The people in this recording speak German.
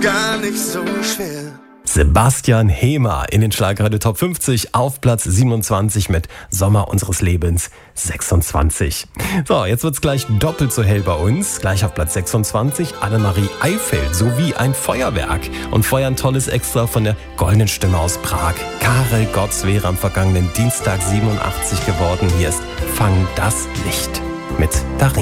gar nicht so schwer. Sebastian Hemer in den Schlagerradio Top 50 auf Platz 27 mit Sommer unseres Lebens 26. So, jetzt wird's gleich doppelt so hell bei uns. Gleich auf Platz 26 Annemarie Eifeld sowie ein Feuerwerk. Und vorher ein tolles Extra von der goldenen Stimme aus Prag. Karel Gotts wäre am vergangenen Dienstag 87 geworden. Hier ist Fang das Licht mit Darin.